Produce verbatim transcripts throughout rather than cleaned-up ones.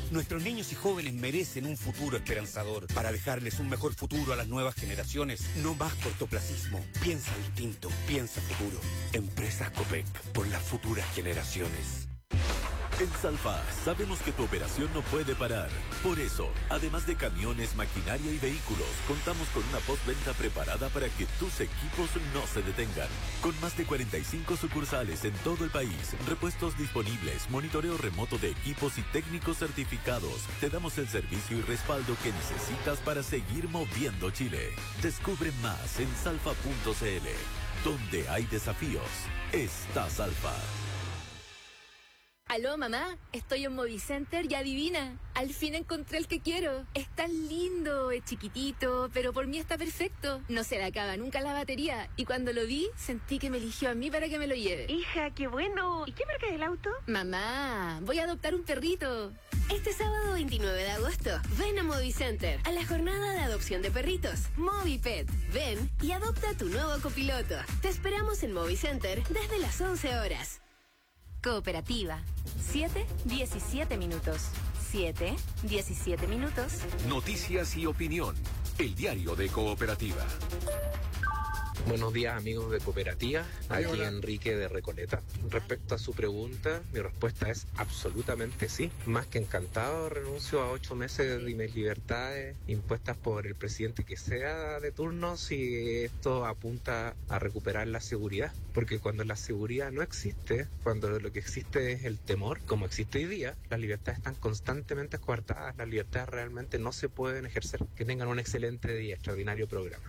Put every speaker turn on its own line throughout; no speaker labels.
Nuestros niños y jóvenes merecen un futuro esperanzador. Para dejarles un mejor futuro a las nuevas generaciones, no más cortoplacismo. Piensa distinto, piensa futuro. Empresas Copec, por las futuras generaciones.
En Salfa sabemos que tu operación no puede parar. Por eso, además de camiones, maquinaria y vehículos, contamos con una postventa preparada para que tus equipos no se detengan. Con más de cuarenta y cinco sucursales en todo el país, repuestos disponibles, monitoreo remoto de equipos y técnicos certificados, te damos el servicio y respaldo que necesitas para seguir moviendo Chile. Descubre más en salfa punto c l. Donde hay desafíos, está Salfa.
Aló, mamá, estoy en Movicenter y adivina, al fin encontré el que quiero. Es tan lindo, es chiquitito, pero por mí está perfecto. No se le acaba nunca la batería y cuando lo vi, sentí que me eligió a mí para que me lo lleve.
Hija, qué bueno. ¿Y qué marca es el auto?
Mamá, voy a adoptar un perrito.
Este sábado veintinueve de agosto, ven a Movicenter, a la jornada de adopción de perritos, Movipet. Ven y adopta tu nuevo copiloto. Te esperamos en Movicenter desde las once horas.
Cooperativa. siete, diecisiete minutos. siete, diecisiete minutos.
Noticias y opinión. El diario de Cooperativa.
Buenos días, amigos de Cooperativa, aquí Enrique de Recoleta. Respecto a su pregunta, mi respuesta es absolutamente sí. Más que encantado, renuncio a ocho meses de mis libertades impuestas por el presidente que sea de turno si esto apunta a recuperar la seguridad. Porque cuando la seguridad no existe, cuando lo que existe es el temor, como existe hoy día, las libertades están constantemente coartadas, las libertades realmente no se pueden ejercer. Que tengan un excelente y extraordinario programa.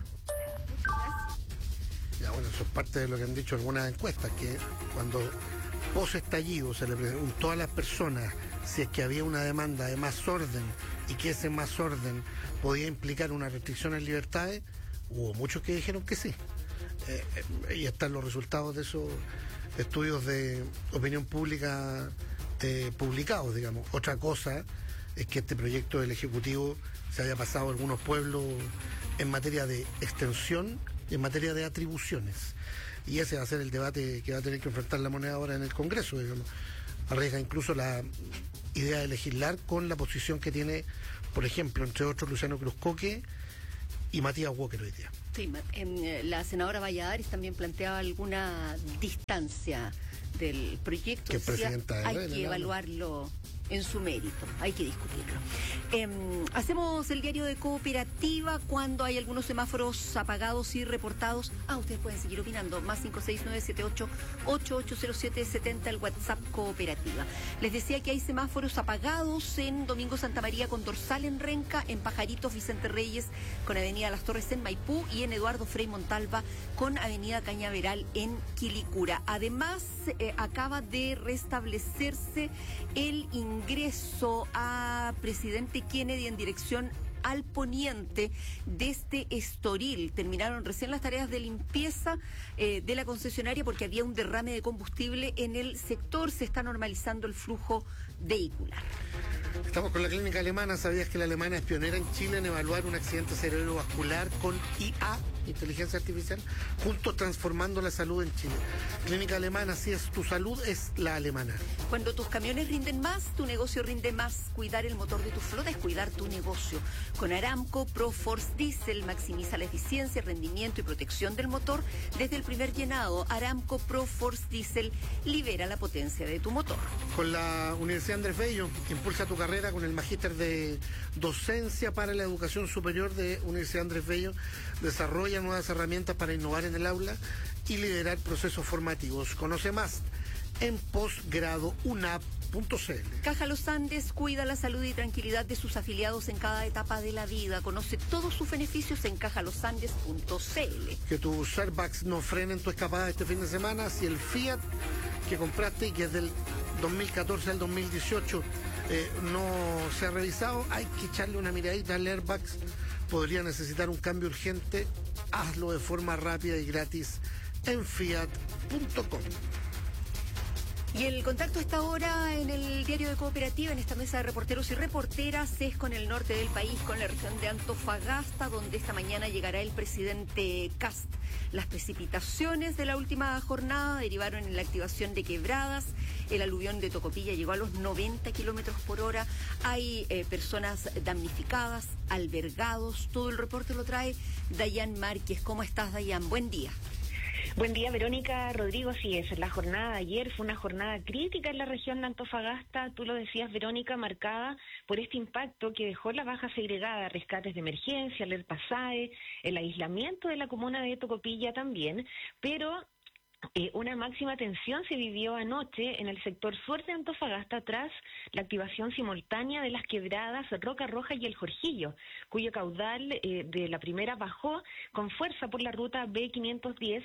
Ya, bueno, eso es parte de lo que han dicho algunas encuestas, que cuando post estallido se le preguntó a las personas si es que había una demanda de más orden y que ese más orden podía implicar una restricción en libertades, hubo muchos que dijeron que sí. Eh, eh, y están los resultados de esos estudios de opinión pública eh, publicados, digamos. Otra cosa es que este proyecto del Ejecutivo se haya pasado a algunos pueblos en materia de extensión y en materia de atribuciones. Y ese va a ser el debate que va a tener que enfrentar la moneda ahora en el Congreso, digamos. Arriesga incluso la idea de legislar con la posición que tiene, por ejemplo, entre otros, Luciano Cruzcoque y Matías Walker hoy día.
Sí, en, la senadora Valladares también planteaba alguna distancia del proyecto.
Que presidenta
hay que evaluarlo en su mérito, hay que discutirlo. Eh, hacemos el diario de Cooperativa cuando hay algunos semáforos apagados y reportados. Ah, ustedes pueden seguir opinando. Más cinco seis nueve siete ocho ocho ocho cero siete siete cero, el WhatsApp Cooperativa. Les decía que hay semáforos apagados en Domingo Santa María con Dorsal en Renca, en Pajaritos Vicente Reyes con Avenida Las Torres en Maipú y en Eduardo Frei Montalva con Avenida Cañaveral en Quilicura. Además, eh, acaba de restablecerse el ingreso a Presidente Kennedy en dirección al poniente desde Estoril. Terminaron recién las tareas de limpieza eh, de la concesionaria porque había un derrame de combustible en el sector. Se está normalizando el flujo vehicular.
Estamos con la clínica alemana. ¿Sabías que la alemana es pionera en Chile en evaluar un accidente cerebrovascular con I A, inteligencia artificial, juntos transformando la salud en Chile? Clínica alemana, si es tu salud, es la alemana.
Cuando tus camiones rinden más, tu negocio rinde más. Cuidar el motor de tu flota es cuidar tu negocio. Con Aramco ProForce Diesel maximiza la eficiencia, rendimiento y protección del motor desde el primer llenado. Aramco ProForce Diesel libera la potencia de tu motor.
Con la Universidad Andrés Bello, impulsa tu carrera con el magíster de docencia para la educación superior de Universidad Andrés Bello. Desarrolla nuevas herramientas para innovar en el aula y liderar procesos formativos. Conoce más en posgrado unap punto c l.
Caja Los Andes cuida la salud y tranquilidad de sus afiliados en cada etapa de la vida. Conoce todos sus beneficios en caja los andes punto c l.
Que tus airbags no frenen tu escapada este fin de semana. Si el Fiat que compraste y que es del dos mil catorce al dos mil dieciocho eh, no se ha revisado, hay que echarle una miradita al airbags. Podría necesitar un cambio urgente. Hazlo de forma rápida y gratis en fiat punto com.
Y el contacto hasta ahora en el diario de Cooperativa, en esta mesa de reporteros y reporteras, es con el norte del país, con la región de Antofagasta, donde esta mañana llegará el presidente Kast. Las precipitaciones de la última jornada derivaron en la activación de quebradas. El aluvión de Tocopilla llegó a los noventa kilómetros por hora. Hay eh, personas damnificadas, albergados. Todo el reporte lo trae Dayan Márquez. ¿Cómo estás, Dayan? Buen día.
Buen día, Verónica. Rodrigo, sí, es la jornada de ayer fue una jornada crítica en la región de Antofagasta, tú lo decías, Verónica, marcada por este impacto que dejó la baja segregada, rescates de emergencia, alerta S A E, el aislamiento de la comuna de Tocopilla también, pero Eh, una máxima tensión se vivió anoche en el sector sur de Antofagasta tras la activación simultánea de las quebradas Roca Roja y El Jorgillo, cuyo caudal eh, de la primera bajó con fuerza por la ruta B quinientos diez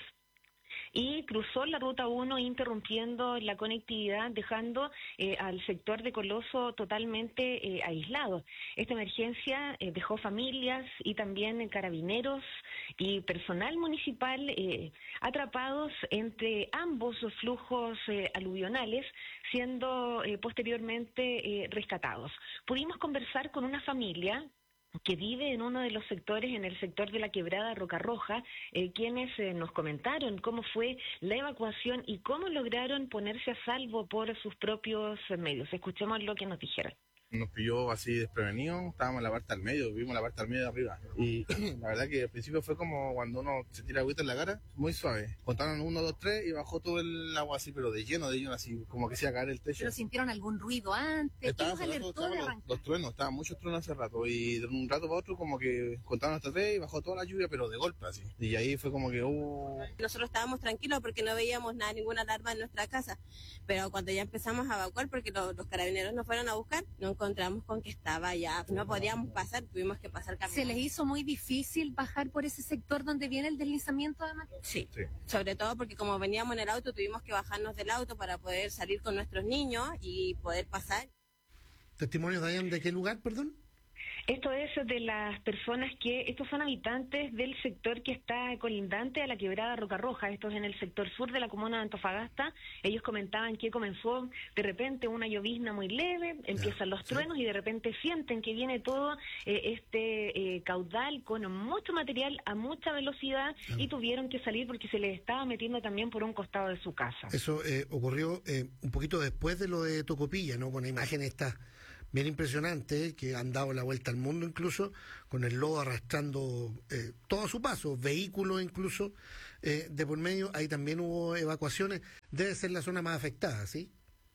y cruzó la ruta uno interrumpiendo la conectividad, dejando eh, al sector de Coloso totalmente eh, aislado. Esta emergencia eh, dejó familias y también eh, carabineros y personal municipal eh, atrapados entre ambos flujos eh, aluvionales, siendo eh, posteriormente eh, rescatados. Pudimos conversar con una familia que vive en uno de los sectores, en el sector de la quebrada Roca Roja, eh, quienes eh, nos comentaron cómo fue la evacuación y cómo lograron ponerse a salvo por sus propios medios. Escuchemos lo que nos dijeron.
Nos pilló así desprevenidos, estábamos en la parte al medio, vimos la parte al medio de arriba. Y la verdad que al principio fue como cuando uno se tira agüita en la cara, muy suave. Contaron uno, dos, tres y bajó todo el agua así, pero de lleno, de lleno, así como que se iba a caer el techo.
¿Pero sintieron algún ruido antes?
Estaba hace rato, estaban los, los truenos, estaban muchos truenos hace rato. Y de un rato para otro como que contaron hasta tres y bajó toda la lluvia, pero de golpe así. Y ahí fue como que Uh...
Nosotros estábamos tranquilos porque no veíamos nada, ninguna alarma en nuestra casa. Pero cuando ya empezamos a evacuar, porque los, los carabineros nos fueron a buscar, nos encontramos con que estaba ya, no podíamos pasar, tuvimos que pasar caminando.
¿Se les hizo muy difícil bajar por ese sector donde viene el deslizamiento además?
Sí, sí, sobre todo porque como veníamos en el auto, tuvimos que bajarnos del auto para poder salir con nuestros niños y poder pasar.
¿Testimonios, Dayan, de qué lugar, perdón?
Esto es de las personas que, estos son habitantes del sector que está colindante a la quebrada Roca Roja, esto es en el sector sur de la comuna de Antofagasta. Ellos comentaban que comenzó de repente una llovizna muy leve, empiezan los truenos y de repente sienten que viene todo eh, este eh, caudal con mucho material a mucha velocidad y tuvieron que salir porque se les estaba metiendo también por un costado de su casa.
Eso eh, ocurrió eh, un poquito después de lo de Tocopilla, ¿no? Con la imagen esta bien impresionante, que han dado la vuelta al mundo incluso, con el lodo arrastrando eh, todo a su paso, vehículos incluso, eh, de por medio. Ahí también hubo evacuaciones, debe ser la zona más afectada, ¿sí?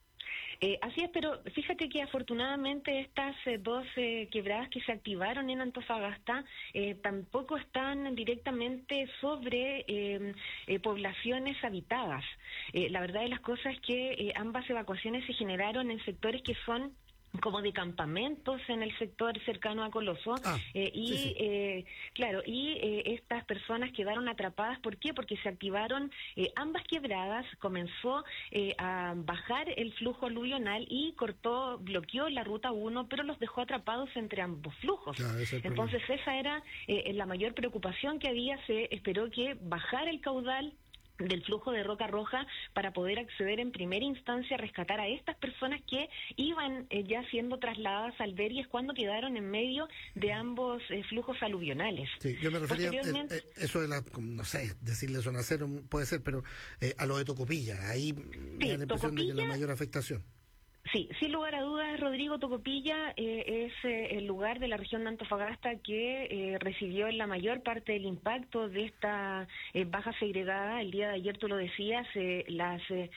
Eh, así es, pero fíjate que afortunadamente estas eh, dos eh, quebradas que se activaron en Antofagasta eh, tampoco están directamente sobre eh, eh, poblaciones habitadas. Eh, la verdad de las cosas es que eh, ambas evacuaciones se generaron en sectores que son como de campamentos en el sector cercano a Coloso, ah, eh, y sí, sí. Eh, claro, y eh, estas personas quedaron atrapadas. ¿Por qué? Porque se activaron eh, ambas quebradas, comenzó eh, a bajar el flujo aluvional y cortó, bloqueó la ruta uno, pero los dejó atrapados entre ambos flujos. Claro, entonces esa era eh, la mayor preocupación que había. Se esperó que bajara el caudal del flujo de Roca Roja para poder acceder en primera instancia a rescatar a estas personas que iban eh, ya siendo trasladadas al Albergue, es cuando quedaron en medio de ambos eh, flujos aluvionales.
Sí, yo me refería a eh, eso de la, no sé, decirle zona cero puede ser, pero eh, a lo de Tocopilla, ahí sí, me da la impresión Tocopilla, de que la mayor afectación.
Sí, sin lugar a dudas, Rodrigo, Tocopilla eh, es eh, el lugar de la región de Antofagasta que eh, recibió la mayor parte del impacto de esta eh, baja segregada. El día de ayer, tú lo decías, eh, las eh,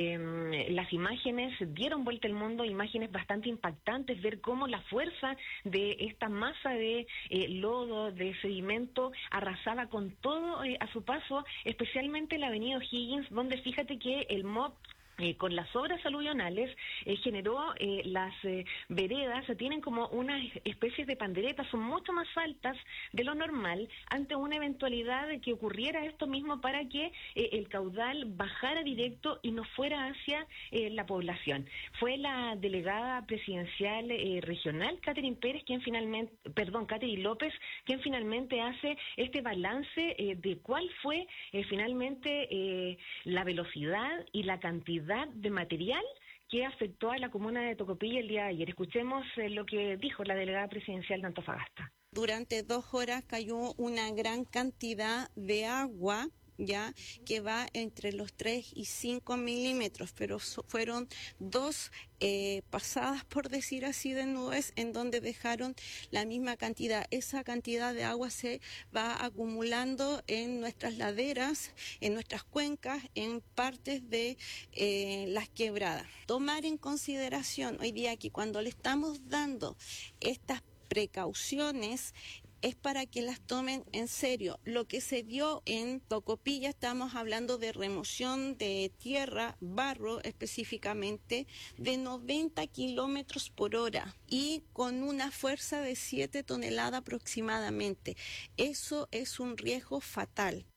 eh, las imágenes dieron vuelta al mundo, imágenes bastante impactantes, ver cómo la fuerza de esta masa de eh, lodo, de sedimento, arrasaba con todo eh, a su paso, especialmente la avenida O'Higgins, donde fíjate que el M O B Eh, con las obras aluvionales eh, generó eh, las eh, veredas, eh, tienen como unas especies de panderetas, son mucho más altas de lo normal ante una eventualidad de que ocurriera esto mismo para que eh, el caudal bajara directo y no fuera hacia eh, la población. Fue la delegada presidencial eh, regional, Catherine Pérez, quien finalmente, perdón, Catherine López, quien finalmente hace este balance eh, de cuál fue eh, finalmente eh, la velocidad y la cantidad cantidad de material que afectó a la comuna de Tocopilla el día de ayer. Escuchemos eh, lo que dijo la delegada presidencial de Antofagasta.
Durante dos horas cayó una gran cantidad de agua, ya que va entre los tres y cinco milímetros, pero so, fueron dos eh, pasadas, por decir así, de nubes en donde dejaron la misma cantidad. Esa cantidad de agua se va acumulando en nuestras laderas, en nuestras cuencas, en partes de eh, las quebradas. Tomar en consideración hoy día que cuando le estamos dando estas precauciones es para que las tomen en serio. Lo que se vio en Tocopilla, estamos hablando de remoción de tierra, barro específicamente, de noventa kilómetros por hora y con una fuerza de siete toneladas aproximadamente. Eso es un riesgo fatal.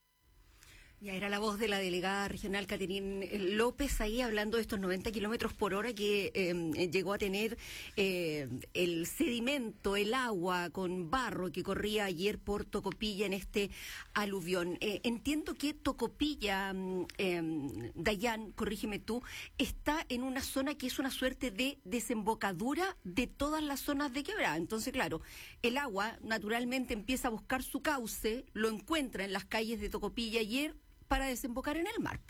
Ya era la voz de la delegada regional Caterín López ahí hablando de estos noventa kilómetros por hora que eh, llegó a tener eh, el sedimento, el agua con barro que corría ayer por Tocopilla en este aluvión. Eh, entiendo que Tocopilla, eh, Dayan, corrígeme tú, está en una zona que es una suerte de desembocadura de todas las zonas de quebrada. Entonces, claro, el agua naturalmente empieza a buscar su cauce, lo encuentra en las calles de Tocopilla ayer, para desembocar en el mar.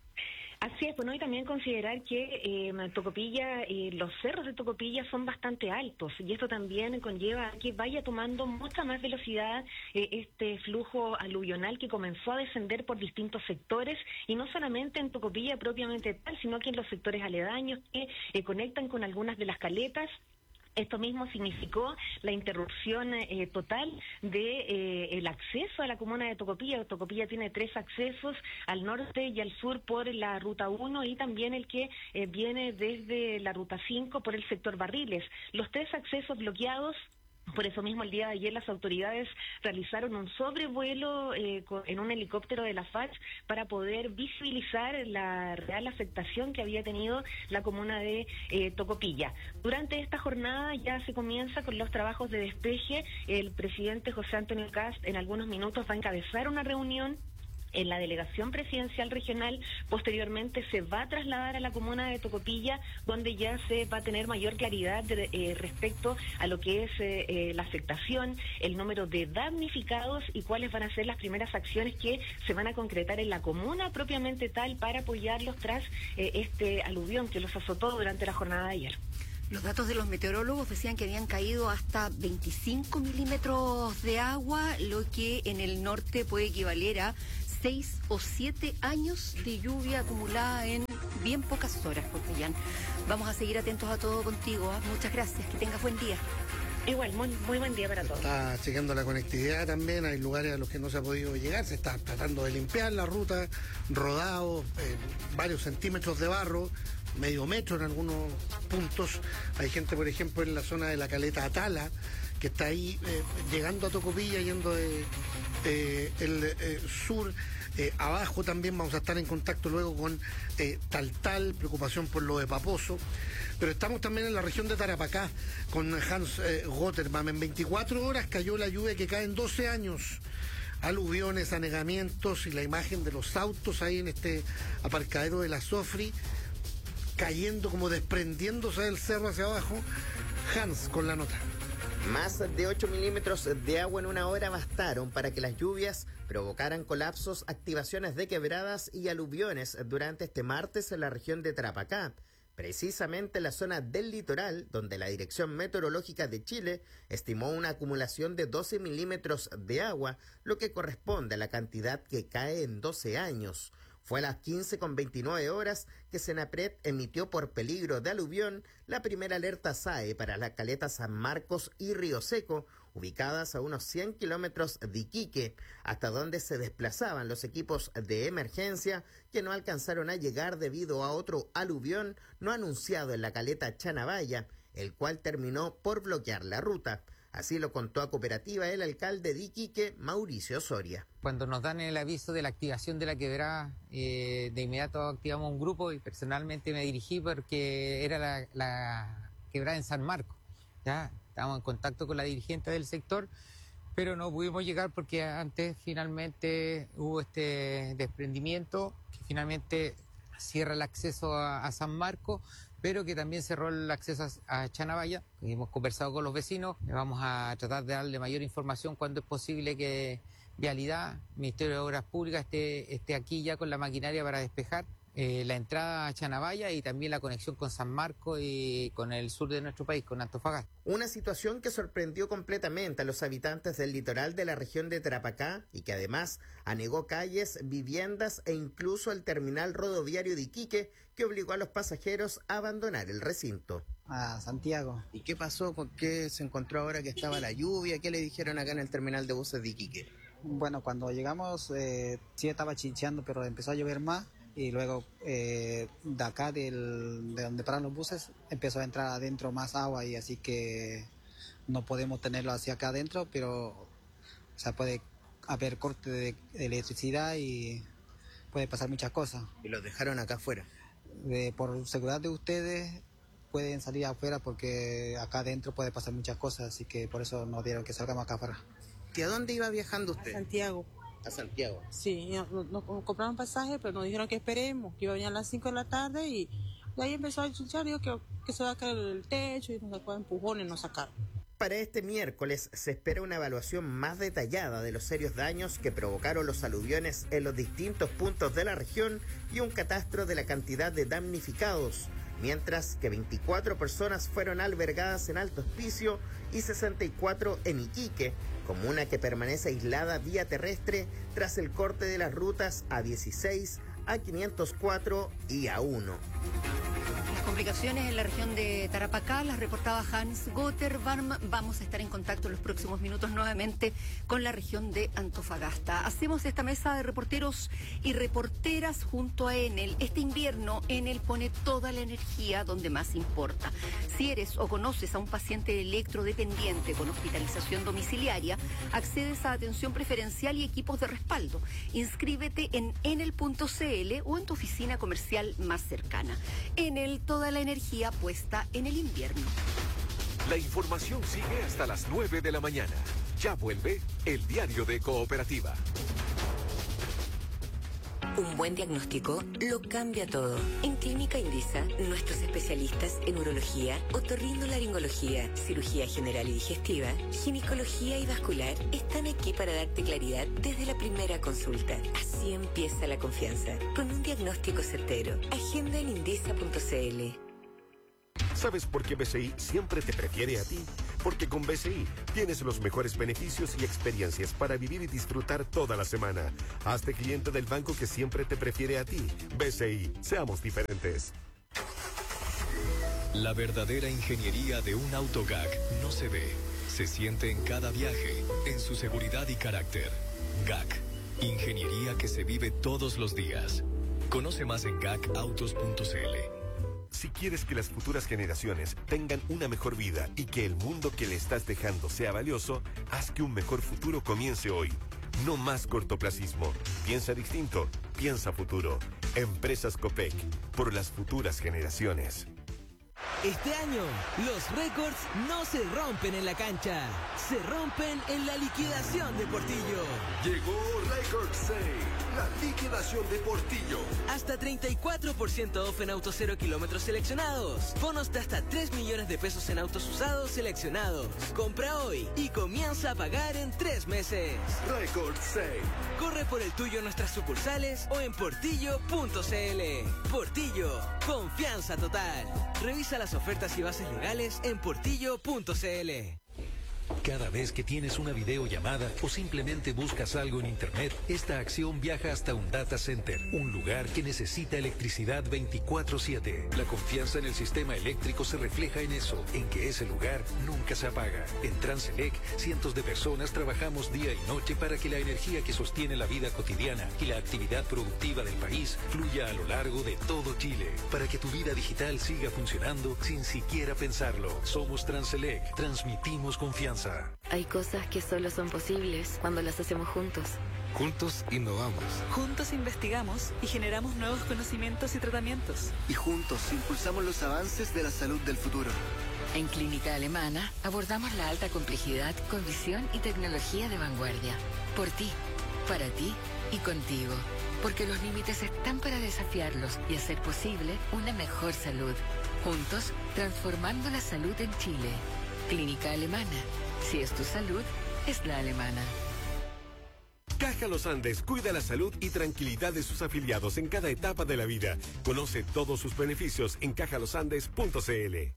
Así es, bueno, y también considerar que eh, Tocopilla, eh, los cerros de Tocopilla son bastante altos y esto también conlleva a que vaya tomando mucha más velocidad eh, este flujo aluvional que comenzó a descender por distintos sectores y no solamente en Tocopilla propiamente tal, sino que en los sectores aledaños que eh, conectan con algunas de las caletas. Esto mismo significó la interrupción eh, total de eh, el acceso a la comuna de Tocopilla. Tocopilla tiene tres accesos, al norte y al sur por la ruta uno y también el que eh, viene desde la ruta cinco por el sector Barriles. Los tres accesos bloqueados. Por eso mismo el día de ayer las autoridades realizaron un sobrevuelo eh, con, en un helicóptero de la F A C para poder visibilizar la real afectación que había tenido la comuna de eh, Tocopilla. Durante esta jornada ya se comienza con los trabajos de despeje. El presidente José Antonio Kast en algunos minutos va a encabezar una reunión en la delegación presidencial regional. Posteriormente se va a trasladar a la comuna de Tocopilla, donde ya se va a tener mayor claridad de, eh, respecto a lo que es eh, eh, la afectación, el número de damnificados y cuáles van a ser las primeras acciones que se van a concretar en la comuna propiamente tal para apoyarlos tras eh, este aluvión que los azotó durante la jornada de ayer.
Los datos de los meteorólogos decían que habían caído hasta veinticinco milímetros de agua, lo que en el norte puede equivaler a seis o siete años de lluvia acumulada en bien pocas horas, Popellán. Vamos a seguir atentos a todo contigo. ¿eh? Muchas gracias. Que tengas buen día.
Igual, muy, muy buen día para todos.
Está chequeando la conectividad también, hay lugares a los que no se ha podido llegar, se está tratando de limpiar la ruta, rodados, eh, varios centímetros de barro, medio metro en algunos puntos. Hay gente, por ejemplo, en la zona de la Caleta Atala, que está ahí eh, llegando a Tocopilla, yendo de eh, el eh, sur. Eh, abajo también vamos a estar en contacto luego con eh, Taltal, preocupación por lo de Paposo. Pero estamos también en la región de Tarapacá con Hans eh, Gotterman. En veinticuatro horas cayó la lluvia que cae en doce años. Aluviones, anegamientos y la imagen de los autos ahí en este aparcadero de la Sofri, cayendo como desprendiéndose del cerro hacia abajo. Hans con la nota.
Más de ocho milímetros de agua en una hora bastaron para que las lluvias provocaran colapsos, activaciones de quebradas y aluviones durante este martes en la región de Tarapacá, precisamente en la zona del litoral, donde la Dirección Meteorológica de Chile estimó una acumulación de doce milímetros de agua, lo que corresponde a la cantidad que cae en doce años. Fue a las quince con veintinueve horas que Senapred emitió por peligro de aluvión la primera alerta S A E para la caleta San Marcos y Río Seco, ubicadas a unos cien kilómetros de Iquique, hasta donde se desplazaban los equipos de emergencia que no alcanzaron a llegar debido a otro aluvión no anunciado en la caleta Chanabaya, el cual terminó por bloquear la ruta. Así lo contó a Cooperativa el alcalde de Iquique, Mauricio Soria.
Cuando nos dan el aviso de la activación de la quebrada, eh, de inmediato activamos un grupo y personalmente me dirigí porque era la, la quebrada en San Marcos. Ya estábamos en contacto con la dirigente del sector, pero no pudimos llegar porque antes finalmente hubo este desprendimiento que finalmente cierra el acceso a, a San Marcos, pero que también cerró el acceso a, a Chanabaya. Hemos conversado con los vecinos, vamos a tratar de darle mayor información cuando es posible que Vialidad, Ministerio de Obras Públicas esté, esté aquí ya con la maquinaria para despejar eh, la entrada a Chanabaya y también la conexión con San Marcos y con el sur de nuestro país, con Antofagasta.
Una situación que sorprendió completamente a los habitantes del litoral de la región de Tarapacá y que además anegó calles, viviendas e incluso el terminal rodoviario de Iquique, que obligó a los pasajeros a abandonar el recinto.
A Santiago. ¿Y qué pasó? ¿Por qué se encontró ahora que estaba la lluvia? ¿Qué le dijeron acá en el terminal de buses de Iquique?
Bueno, cuando llegamos eh, sí estaba chincheando, pero empezó a llover más. Y luego eh, de acá del, de donde paran los buses empezó a entrar adentro más agua y así que no podemos tenerlo hacia acá adentro, pero o sea, puede haber corte de electricidad y puede pasar muchas cosas.
¿Y los dejaron acá afuera?
De, por seguridad de ustedes pueden salir afuera porque acá adentro puede pasar muchas cosas, así que por eso nos dieron que salgamos acá afuera.
¿Y a dónde iba viajando usted?
A Santiago.
A Santiago.
Sí, nos, nos compraron pasaje, pero nos dijeron que esperemos, que iba a venir a las cinco de la tarde y de ahí empezó a chuchar, digo que, que se va a caer el techo y nos sacó empujones, nos sacaron.
Para este miércoles se espera una evaluación más detallada de los serios daños que provocaron los aluviones en los distintos puntos de la región y un catastro de la cantidad de damnificados, mientras que veinticuatro personas fueron albergadas en Alto Hospicio y sesenta y cuatro en Iquique, comuna que permanece aislada vía terrestre tras el corte de las rutas A dieciséis, A quinientos cuatro y A uno.
Las complicaciones en la región de Tarapacá las reportaba Hans Gotterbarm. Vamos a estar en contacto en los próximos minutos nuevamente con la región de Antofagasta. Hacemos esta mesa de reporteros y reporteras junto a Enel. Este invierno Enel pone toda la energía donde más importa. Si eres o conoces a un paciente electrodependiente con hospitalización domiciliaria, accedes a atención preferencial y equipos de respaldo. Inscríbete en enel punto c l o en tu oficina comercial más cercana. Enel, toda la energía puesta en el invierno.
La información sigue hasta las nueve de la mañana. Ya vuelve el diario de Cooperativa.
Un buen diagnóstico lo cambia todo. En Clínica Indisa, nuestros especialistas en urología, otorrinolaringología, cirugía general y digestiva, ginecología y vascular están aquí para darte claridad desde la primera consulta. Así empieza la confianza, con un diagnóstico certero. Agenda en indisa punto c l.
¿Sabes por qué B C I siempre te prefiere a ti? Porque con B C I tienes los mejores beneficios y experiencias para vivir y disfrutar toda la semana. Hazte cliente del banco que siempre te prefiere a ti. B C I, seamos diferentes.
La verdadera ingeniería de un auto G A C no se ve, se siente en cada viaje, en su seguridad y carácter. G A C, ingeniería que se vive todos los días. Conoce más en gacautos punto c l.
Si quieres que las futuras generaciones tengan una mejor vida y que el mundo que le estás dejando sea valioso, haz que un mejor futuro comience hoy. No más cortoplacismo. Piensa distinto, piensa futuro. Empresas Copec, por las futuras generaciones.
Este año, los récords no se rompen en la cancha, se rompen en la liquidación de Portillo.
Llegó Record Sale, la liquidación de Portillo.
Hasta treinta y cuatro por ciento off en autos cero kilómetros seleccionados. Bonos de hasta tres millones de pesos en autos usados seleccionados. Compra hoy y comienza a pagar en tres meses.
Record Sale.
Corre por el tuyo en nuestras sucursales o en portillo punto c l. Portillo, confianza total. Revisa las ofertas y bases legales en portillo punto c l.
Cada vez que tienes una videollamada o simplemente buscas algo en Internet, esta acción viaja hasta un data center, un lugar que necesita electricidad veinticuatro siete. La confianza en el sistema eléctrico se refleja en eso, en que ese lugar nunca se apaga. En Transelec, cientos de personas trabajamos día y noche para que la energía que sostiene la vida cotidiana y la actividad productiva del país fluya a lo largo de todo Chile, para que tu vida digital siga funcionando sin siquiera pensarlo. Somos Transelec, transmitimos confianza.
Hay cosas que solo son posibles cuando las hacemos juntos.
Juntos innovamos.
Juntos investigamos y generamos nuevos conocimientos y tratamientos.
Y juntos impulsamos los avances de la salud del futuro.
En Clínica Alemana abordamos la alta complejidad con visión y tecnología de vanguardia. Por ti, para ti
y contigo. Porque los límites están para desafiarlos y hacer posible una mejor salud. Juntos, transformando la salud en Chile. Clínica Alemana. Si es tu salud, es la alemana.
Caja Los Andes cuida la salud y tranquilidad de sus afiliados en cada etapa de la vida. Conoce todos sus beneficios en caja los andes punto c l.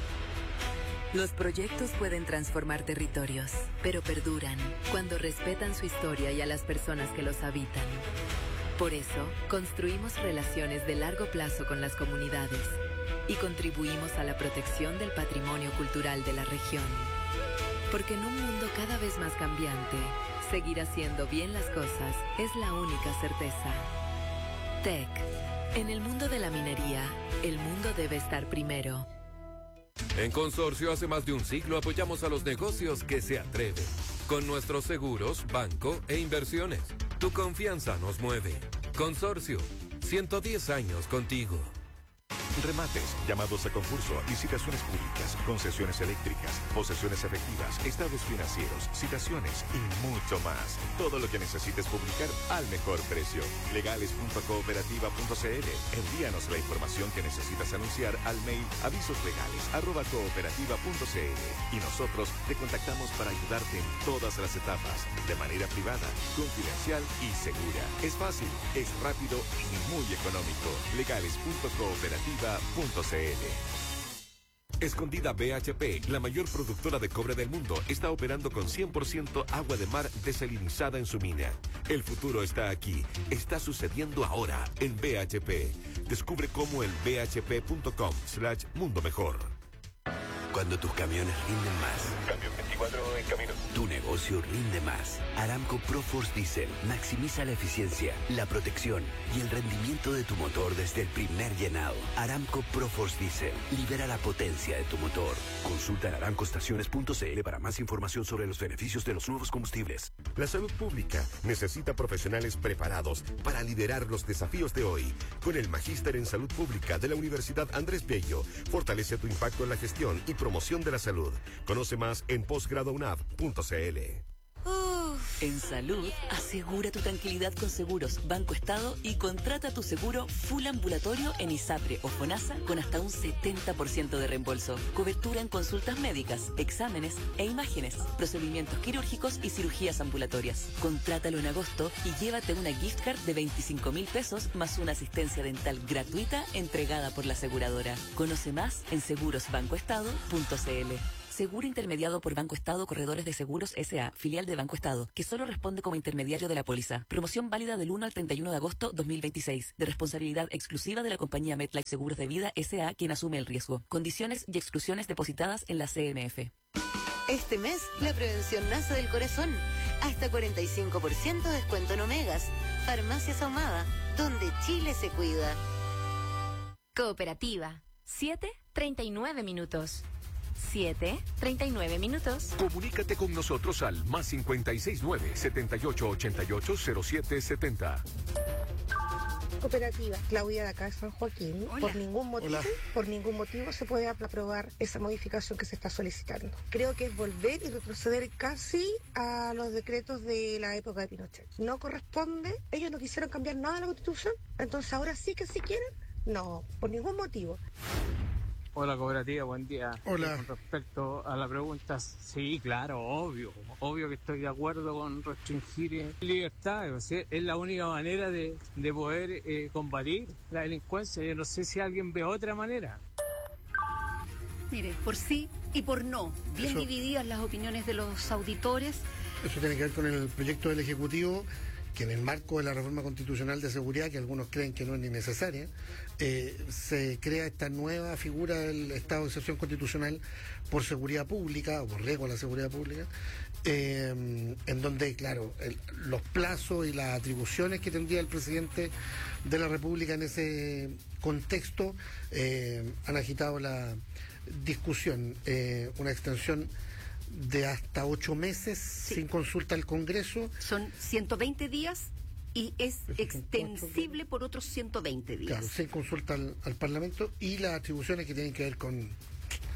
Los proyectos pueden transformar territorios, pero perduran cuando respetan su historia y a las personas que los habitan. Por eso, construimos relaciones de largo plazo con las comunidades y contribuimos a la protección del patrimonio cultural de la región. Porque en un mundo cada vez más cambiante, seguir haciendo bien las cosas es la única certeza. T E C. En el mundo de la minería, el mundo debe estar primero.
En Consorcio hace más de un siglo apoyamos a los negocios que se atreven. Con nuestros seguros, banco e inversiones. Tu confianza nos mueve. Consorcio, ciento diez años contigo.
Remates, llamados a concurso, licitaciones públicas, concesiones eléctricas, posesiones efectivas, estados financieros, citaciones y mucho más. Todo lo que necesites publicar al mejor precio. legales punto cooperativa punto c l. Envíanos la información que necesitas anunciar al mail avisoslegales arroba cooperativa punto c l y nosotros te contactamos para ayudarte en todas las etapas, de manera privada, confidencial y segura. Es fácil, es rápido y muy económico. legales punto cooperativa punto c l.
Escondida B H P, la mayor productora de cobre del mundo, está operando con cien por ciento agua de mar desalinizada en su mina. El futuro está aquí, está sucediendo ahora en B H P. Descubre cómo en b h p punto com slash mundo mejor.
Cuando tus camiones rinden más.
Camión veinticuatro en camino.
Tu negocio rinde más. Aramco ProForce Diesel maximiza la eficiencia, la protección y el rendimiento de tu motor desde el primer llenado. Aramco ProForce Diesel libera la potencia de tu motor. Consulta en aramco estaciones punto c l para más información sobre los beneficios de los nuevos combustibles.
La salud pública necesita profesionales preparados para liderar los desafíos de hoy. Con el Magíster en Salud Pública de la Universidad Andrés Bello, fortalece tu impacto en la gestión y promoción de la salud. Conoce más en posgrado u n a v punto c l.
Uf. En salud, asegura tu tranquilidad con Seguros Banco Estado y contrata tu seguro full ambulatorio en ISAPRE o FONASA con hasta un setenta por ciento de reembolso. Cobertura en consultas médicas, exámenes e imágenes, procedimientos quirúrgicos y cirugías ambulatorias. Contrátalo en agosto y llévate una gift card de veinticinco mil pesos más una asistencia dental gratuita entregada por la aseguradora. Conoce más en seguros banco estado punto c l. Seguro intermediado por Banco Estado Corredores de Seguros S A, filial de Banco Estado, que solo responde como intermediario de la póliza. Promoción válida del uno al treinta y uno de agosto dos mil veintiséis, de responsabilidad exclusiva de la compañía MetLife Seguros de Vida S A, quien asume el riesgo. Condiciones y exclusiones depositadas en la C M F.
Este mes, la prevención nace del corazón. Hasta cuarenta y cinco por ciento de descuento en Omegas. Farmacias Ahumada, donde Chile se cuida.
Cooperativa. siete treinta y nueve minutos. siete treinta y nueve minutos.
Comunícate con nosotros al más cinco seis nueve, siete ocho ocho ocho, cero siete siete cero.
Cooperativa Claudia de acá de San Joaquín.
Hola.
Por ningún motivo,
Hola.
por ningún motivo se puede aprobar esa modificación que se está solicitando. Creo que es volver y retroceder casi a los decretos de la época de Pinochet. No corresponde, ellos no quisieron cambiar nada de la Constitución, entonces ahora sí que sí quieren. No, por ningún motivo.
Hola cooperativa, buen día.
Hola.
Con respecto a la pregunta, sí, claro, obvio, obvio que estoy de acuerdo con restringir eh, libertad, o sea, es la única manera de, de poder eh, combatir la delincuencia. Yo no sé si alguien ve otra manera.
Mire, por sí y por no, bien
Eso-
divididas las opiniones de los auditores.
Eso tiene que ver con el proyecto del Ejecutivo, que en el marco de la reforma constitucional de seguridad, que algunos creen que no es ni necesaria, eh, se crea esta nueva figura del estado de excepción constitucional por seguridad pública, o por riesgo a la seguridad pública, eh, en donde, claro, el- los plazos y las atribuciones que tendría el presidente de la República en ese contexto eh, han agitado la discusión. Eh, una extensión de hasta ocho meses sin consulta al Congreso.
Son ciento veinte días y es extensible por otros ciento veinte días.
Claro, sin consulta al, al Parlamento y las atribuciones que tienen que ver con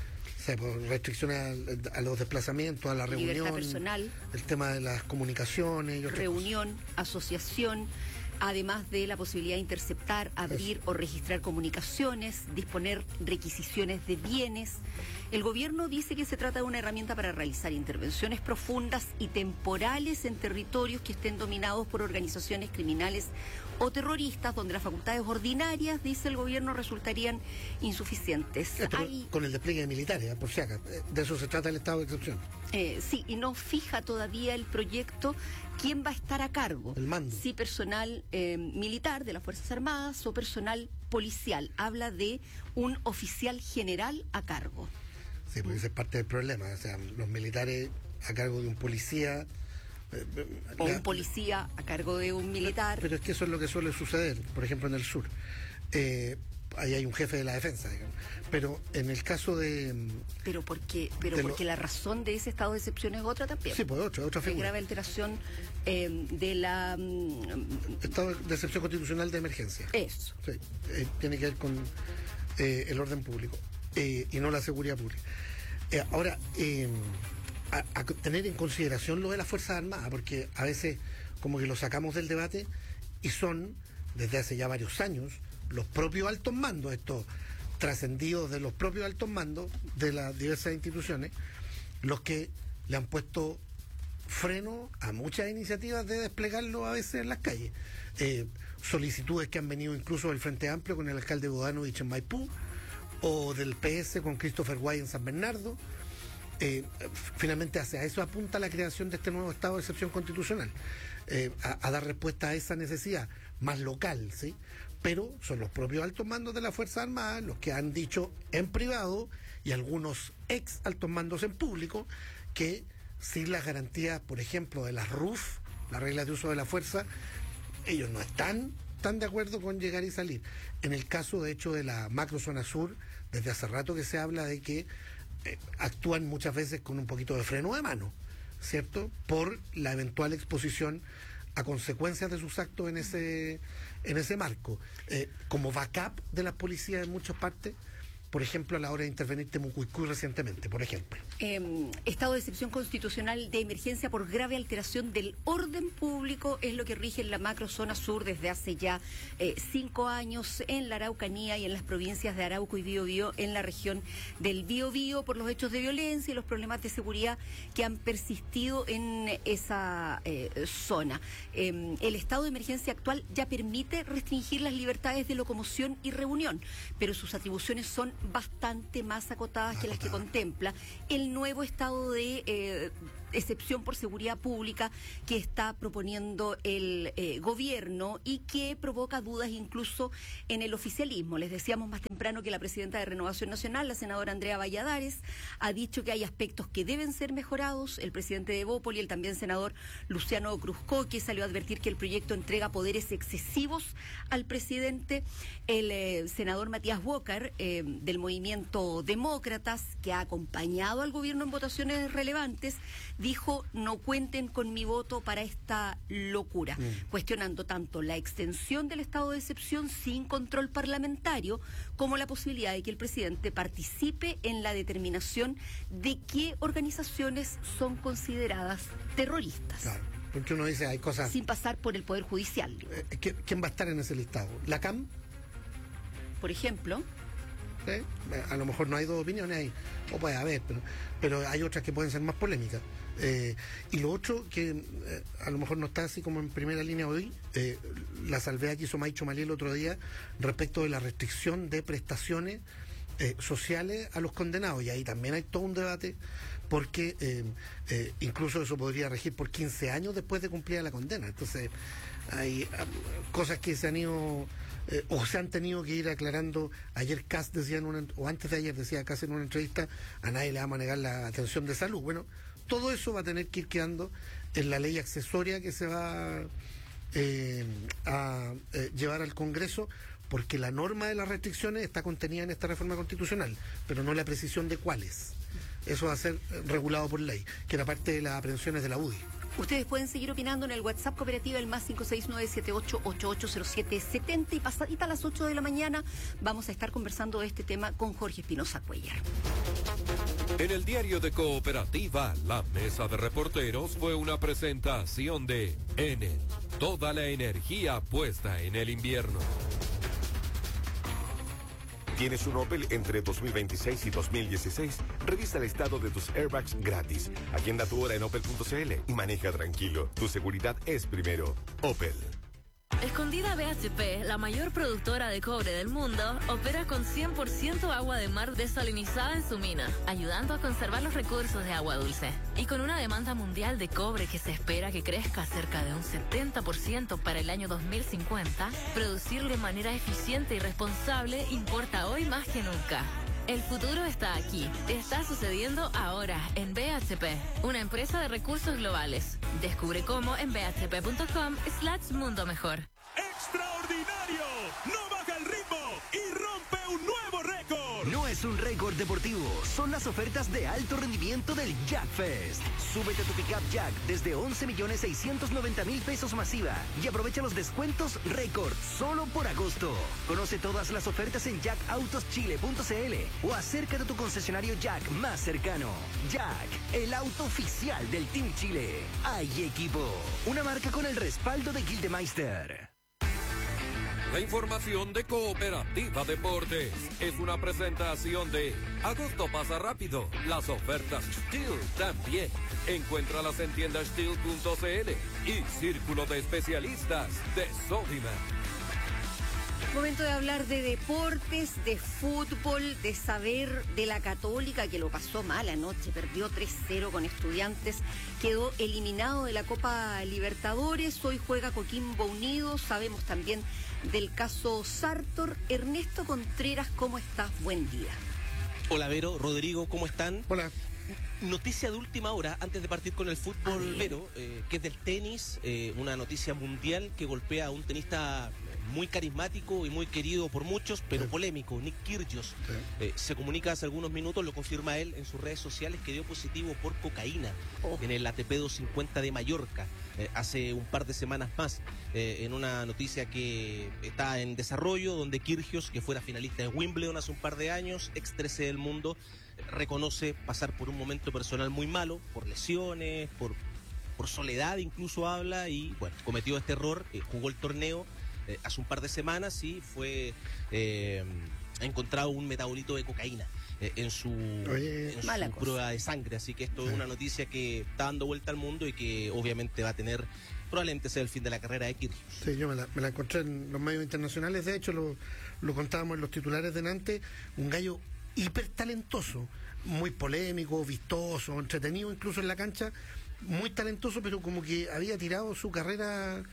O sea, por restricciones a, a los desplazamientos, a la reunión,
libertad personal,
el tema de las comunicaciones y otras
reunión,
cosas.
asociación, además de la posibilidad de interceptar, abrir Eso. o registrar comunicaciones, disponer requisiciones de bienes. El gobierno dice que se trata de una herramienta para realizar intervenciones profundas y temporales en territorios que estén dominados por organizaciones criminales o terroristas, donde las facultades ordinarias, dice el gobierno, resultarían insuficientes.
Eh, Hay... Con el despliegue de militares, por si acaso. De eso se trata el estado de excepción.
Eh, sí, y no fija todavía el proyecto quién va a estar a cargo.
El mando.
Si personal eh, militar de las Fuerzas Armadas o personal policial. Habla de un oficial general a cargo.
Sí, porque ese es parte del problema. O sea, los militares a cargo de un policía... Eh,
o
la,
un policía a cargo de un militar.
Pero es que eso es lo que suele suceder, por ejemplo, en el sur. Eh, ahí hay un jefe de la defensa, digamos. Pero en el caso de...
Pero porque pero
de
porque
lo,
la razón de ese estado de excepción es otra también.
Sí, pues otra, otra figura.
Hay grave alteración eh, de la... Um,
estado de excepción constitucional de emergencia.
Eso.
Sí, eh, tiene que ver con eh, el orden público eh, y no la seguridad pública. Eh, ahora, eh, a, a tener en consideración lo de las Fuerzas Armadas, porque a veces como que lo sacamos del debate y son, desde hace ya varios años, los propios altos mandos, estos trascendidos de los propios altos mandos de las diversas instituciones, los que le han puesto freno a muchas iniciativas de desplegarlo a veces en las calles. Eh, solicitudes que han venido incluso del Frente Amplio con el alcalde Bodanovich en Maipú, o del P S con Christopher Guay en San Bernardo. Eh, finalmente hacia eso apunta la creación de este nuevo estado de excepción constitucional, eh, a, a dar respuesta a esa necesidad más local, ¿sí? Pero son los propios altos mandos de las Fuerzas Armadas los que han dicho en privado y algunos ex altos mandos en público que sin las garantías, por ejemplo, de las R U F, las reglas de uso de la fuerza, ellos no están tan de acuerdo con llegar y salir. En el caso, de hecho, de la macrozona sur, desde hace rato que se habla de que eh, actúan muchas veces con un poquito de freno de mano, ¿cierto? Por la eventual exposición a consecuencias de sus actos en ese en ese marco, eh, como backup de las policías en muchas partes, por ejemplo, a la hora de intervenir Temucuicú recientemente, por ejemplo.
Eh, estado de excepción constitucional de emergencia por grave alteración del orden público es lo que rige en la macrozona sur desde hace ya eh, cinco años en la Araucanía y en las provincias de Arauco y Biobío, en la región del Biobío, por los hechos de violencia y los problemas de seguridad que han persistido en esa eh, zona. Eh, el estado de emergencia actual ya permite restringir las libertades de locomoción y reunión, pero sus atribuciones son bastante más acotadas que las que contempla el nuevo estado de eh, excepción por seguridad pública que está proponiendo el eh, gobierno y que provoca dudas incluso en el oficialismo. Les decíamos más temprano que la presidenta de Renovación Nacional, la senadora Andrea Valladares, ha dicho que hay aspectos que deben ser mejorados. El presidente de Bópoli, el también senador Luciano Cruzco, que salió a advertir que el proyecto entrega poderes excesivos al presidente. El eh, senador Matías Walker, eh, del movimiento Demócratas, que ha acompañado al gobierno en votaciones relevantes, dijo: no cuenten con mi voto para esta locura, mm. cuestionando tanto la extensión del estado de excepción sin control parlamentario como la posibilidad de que el presidente participe en la determinación de qué organizaciones son consideradas terroristas.
Claro, porque uno dice hay cosas...
Sin pasar por el Poder Judicial.
Eh, ¿Quién va a estar en ese listado? ¿La C A M?
Por ejemplo...
¿Sí? A lo mejor no hay dos opiniones ahí, o puede haber, pero, pero hay otras que pueden ser más polémicas. Eh, y lo otro que eh, a lo mejor no está así como en primera línea hoy, eh, la salvedad que hizo Maicho Malí el otro día respecto de la restricción de prestaciones eh, sociales a los condenados, y ahí también hay todo un debate porque eh, eh, incluso eso podría regir por quince años después de cumplida la condena. Entonces hay um, cosas que se han ido eh, o se han tenido que ir aclarando. Ayer Kass decía en una, o antes de ayer decía Kass en una entrevista, a nadie le vamos a negar la atención de salud. Bueno, todo eso va a tener que ir quedando en la ley accesoria que se va eh, a eh, llevar al Congreso, porque la norma de las restricciones está contenida en esta reforma constitucional, pero no la precisión de cuáles. Eso va a ser regulado por ley, que era parte de las aprehensiones de la U D I.
Ustedes pueden seguir opinando en el WhatsApp Cooperativa, el más cinco seis nueve siete ocho ocho ocho cero siete siete cero, y pasadita a las ocho de la mañana vamos a estar conversando de este tema con Jorge Espinosa Cuellar.
En el diario de Cooperativa, la mesa de reporteros fue una presentación de Enel. Toda la energía puesta en el invierno.
¿Tienes un Opel entre dos mil veintiséis y dos mil dieciséis? Revisa el estado de tus airbags gratis. Agenda tu hora en opel punto c l y maneja tranquilo. Tu seguridad es primero. Opel.
Escondida B H P, la mayor productora de cobre del mundo, opera con cien por ciento agua de mar desalinizada en su mina, ayudando a conservar los recursos de agua dulce. Y con una demanda mundial de cobre que se espera que crezca cerca de un setenta por ciento para el año dos mil cincuenta, producir de manera eficiente y responsable importa hoy más que nunca. El futuro está aquí. Está sucediendo ahora en B H P, una empresa de recursos globales. Descubre cómo en b h p punto com slash mundo mejor.
¡Extraordinario! ¡No baja el ritmo y rompe un nuevo récord!
No es un récord deportivo, son las ofertas de alto rendimiento del Jack Fest. Súbete a tu pickup Jack desde once millones seiscientos noventa mil pesos masiva y aprovecha los descuentos récord solo por agosto. Conoce todas las ofertas en jack autos chile punto c l o acércate a tu concesionario Jack más cercano. Jack, el auto oficial del Team Chile. Hay equipo, una marca con el respaldo de Gildemeister.
La información de Cooperativa Deportes es una presentación de Agosto pasa rápido. Las ofertas Steel también. Encuéntralas en tienda steel punto c l y Círculo de Especialistas de Sodimac.
Momento de hablar de deportes, de fútbol, de saber de la Católica, que lo pasó mal anoche, perdió tres cero con Estudiantes, quedó eliminado de la Copa Libertadores, hoy juega Coquimbo Unido, sabemos también del caso Sartor. Ernesto Contreras, ¿cómo estás? Buen día.
Hola Vero, Rodrigo, ¿cómo están?
Hola.
Noticia de última hora, antes de partir con el fútbol, Vero, eh, que es del tenis, eh, una noticia mundial que golpea a un tenista muy carismático y muy querido por muchos, pero sí. polémico, Nick Kyrgios. Sí. Eh, se comunica hace algunos minutos, lo confirma él en sus redes sociales, que dio positivo por cocaína oh. en el A T P doscientos cincuenta de Mallorca, eh, hace un par de semanas más, eh, en una noticia que está en desarrollo, donde Kyrgios, que fuera finalista de Wimbledon hace un par de años, ex trece del mundo, reconoce pasar por un momento personal muy malo, por lesiones, por, por soledad incluso habla, y bueno, cometió este error, eh, jugó el torneo eh, hace un par de semanas y fue eh, ha encontrado un metabolito de cocaína eh, en su,
Oye,
en su prueba de sangre, así que esto sí. es una noticia que está dando vuelta al mundo y que obviamente va a tener, probablemente sea el fin de la carrera de Kyrgios.
Sí, yo me la, me la encontré en los medios internacionales, de hecho lo, lo contábamos en los titulares de Nantes, un gallo hiper talentoso, muy polémico, vistoso, entretenido incluso en la cancha, muy talentoso, pero como que había tirado su carrera,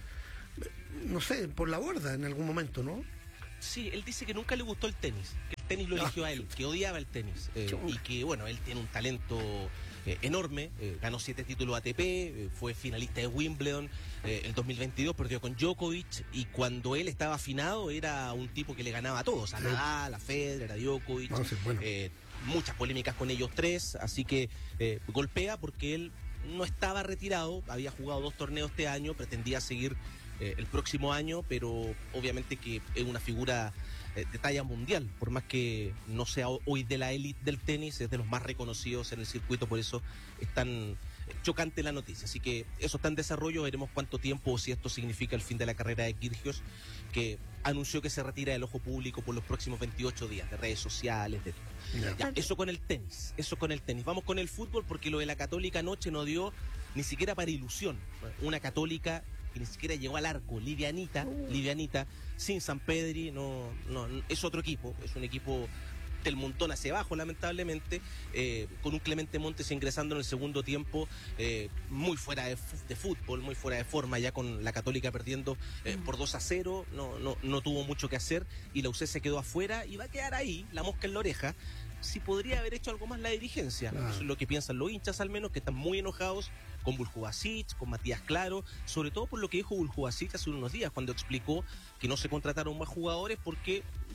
no sé, por la borda en algún momento, ¿no?
Sí, él dice que nunca le gustó el tenis, que el tenis lo eligió a él, que odiaba el tenis, eh, y que bueno, él tiene un talento eh, enorme, eh, ganó siete títulos A T P, eh, fue finalista de Wimbledon, eh, el dos mil veintidós perdió con Djokovic, y cuando él estaba afinado era un tipo que le ganaba a todos, a Nadal, a Federer, a Djokovic, no, sí, bueno. eh, muchas polémicas con ellos tres, así que eh, golpea porque él no estaba retirado, había jugado dos torneos este año, pretendía seguir eh, el próximo año, pero obviamente que es una figura eh, de talla mundial, por más que no sea hoy de la élite del tenis, es de los más reconocidos en el circuito, por eso es tan chocante la noticia. Así que eso está en desarrollo, veremos cuánto tiempo o si esto significa el fin de la carrera de Kyrgios, que anunció que se retira del ojo público por los próximos veintiocho días, de redes sociales, de todo. Yeah. Ya, eso con el tenis, eso con el tenis. Vamos con el fútbol, porque lo de la Católica anoche no dio ni siquiera para ilusión. Una Católica que ni siquiera llegó al arco, livianita, uh. livianita, sin Sampedri, no, no, es otro equipo, es un equipo del montón hacia abajo, lamentablemente, eh, con un Clemente Montes ingresando en el segundo tiempo, eh, muy fuera de, de fútbol, muy fuera de forma, ya con la Católica perdiendo eh, por dos a cero, no, no, no tuvo mucho que hacer, y la U C se quedó afuera y va a quedar ahí, la mosca en la oreja. Si podría haber hecho algo más la dirigencia, ah. eso es lo que piensan los hinchas, al menos, que están muy enojados con Buljubasic, con Matías Claro, sobre todo por lo que dijo Buljubasic hace unos días, cuando explicó que no se contrataron más jugadores porque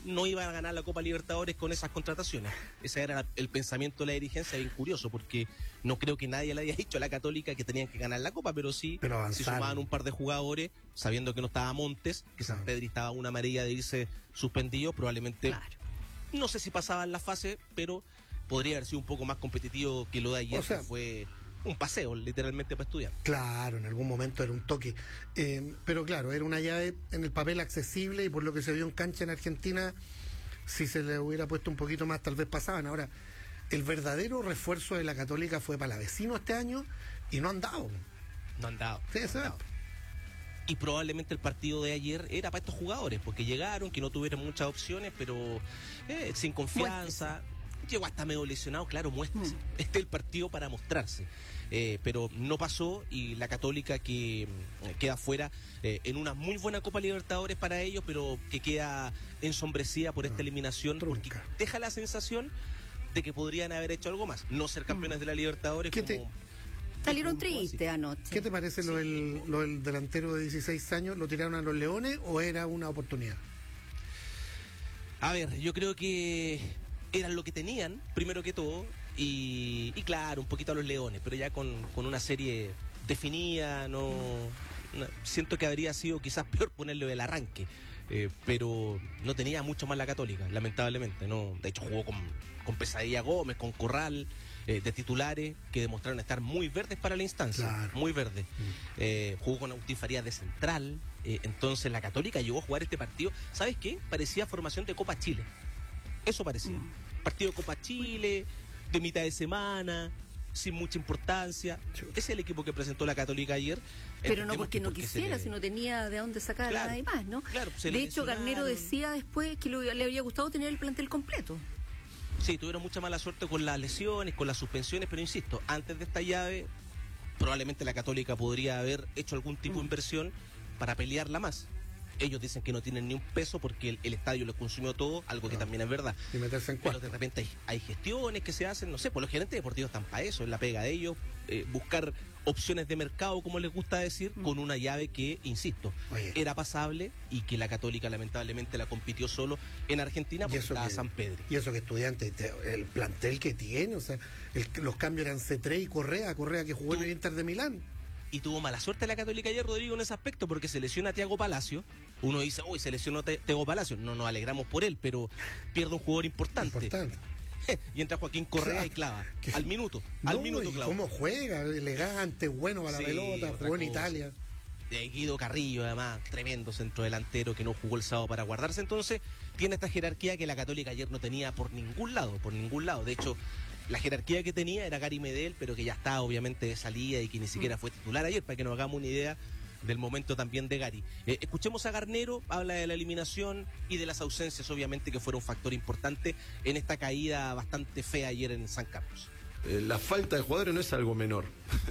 no iban a ganar la Copa Libertadores con esas contrataciones. Ese era la, el pensamiento de la dirigencia, bien curioso, porque no creo que nadie le haya dicho a la Católica que tenían que ganar la Copa, pero sí
pero
se sumaban un par de jugadores, sabiendo que no estaba Montes, que San Pedro estaba una amarilla de irse suspendido, probablemente, claro. No sé si pasaban la fase, pero podría haber sido un poco más competitivo que lo de ayer, o sea, que fue un paseo, literalmente, para estudiar.
Claro, en algún momento era un toque. Eh, pero claro, era una llave en el papel accesible y por lo que se vio en cancha en Argentina, si se le hubiera puesto un poquito más, tal vez pasaban. Ahora, el verdadero refuerzo de la Católica fue Palavecino este año y no han dado.
No han dado.
Sí, eso
no han dado. Y probablemente el partido de ayer era para estos jugadores, porque llegaron, que no tuvieron muchas opciones, pero eh, sin confianza. Muéstrese. Llegó hasta medio lesionado, claro, muéstrese. Mm. Este es el partido para mostrarse. Eh, pero no pasó y la Católica que eh, queda fuera eh, en una muy buena Copa Libertadores para ellos, pero que queda ensombrecida por esta eliminación, porque deja la sensación de que podrían haber hecho algo más, no ser campeones de la Libertadores.
¿Qué como... te... Salieron tristes anoche.
¿Qué te parece sí. lo, del, lo del delantero de dieciséis años? ¿Lo tiraron a los Leones o era una oportunidad?
A ver, yo creo que eran lo que tenían, primero que todo, y, y claro, un poquito a los Leones, pero ya con, con una serie definida, no, no siento que habría sido quizás peor ponerlo del arranque, eh, pero no tenía mucho más la Católica, lamentablemente, no. De hecho jugó con, con Pesadilla Gómez, con Corral, eh, de titulares que demostraron estar muy verdes para la instancia, claro. Muy verdes. Mm. Eh, jugó con Agustín Farías de central, eh, entonces la Católica llegó a jugar este partido, ¿sabes qué? Parecía formación de Copa Chile, eso parecía, mm. partido de Copa Chile, de mitad de semana, sin mucha importancia. Ese es el equipo que presentó la Católica ayer.
Pero no porque no porque quisiera, le... sino tenía de dónde sacar claro, nada más, ¿no?
Claro,
de hecho, Garnero decía después que le habría gustado tener el plantel completo.
Sí, tuvieron mucha mala suerte con las lesiones, con las suspensiones, pero insisto, antes de esta llave, probablemente la Católica podría haber hecho algún tipo mm. de inversión para pelearla más. Ellos dicen que no tienen ni un peso porque el, el estadio lo consumió todo, algo que no. también es verdad.
Y meterse en
Pero de repente hay, hay gestiones que se hacen, no sé, por los gerentes deportivos están para eso, es la pega de ellos, eh, buscar opciones de mercado, como les gusta decir, mm. con una llave que, insisto, Oye. era pasable y que la Católica lamentablemente la compitió solo en Argentina porque estaba San Pedro.
Y eso que estudiante, el plantel que tiene, o sea, el, los cambios eran C tres y Correa, Correa que jugó Tú, en el Inter de Milán.
Y tuvo mala suerte la Católica ayer, Rodrigo, en ese aspecto, porque se lesiona a Thiago Palacio. Uno dice, uy, se lesionó a Thiago Palacio. No nos alegramos por él, pero pierde un jugador importante.
Importante.
Y entra Joaquín Correa claro. y clava. ¿Qué? Al minuto. No, al minuto clava.
¿Cómo juega? Elegante, bueno para sí, la pelota, jugó en Italia.
De Guido Carrillo, además, tremendo centrodelantero que no jugó el sábado para guardarse. Entonces, tiene esta jerarquía que la Católica ayer no tenía por ningún lado, por ningún lado. De hecho, la jerarquía que tenía era Gary Medel, pero que ya está obviamente de salida y que ni siquiera fue titular ayer, para que nos hagamos una idea del momento también de Gary. Eh, escuchemos a Garnero, habla de la eliminación y de las ausencias, obviamente, que fueron un factor importante en esta caída bastante fea ayer en San Carlos.
Eh, la falta de jugadores no es algo menor.